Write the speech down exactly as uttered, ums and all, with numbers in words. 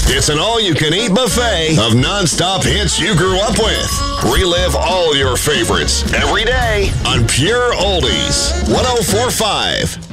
It's an all-you-can-eat buffet of non-stop hits you grew up with. Relive all your favorites every day on Pure Oldies. one oh four point five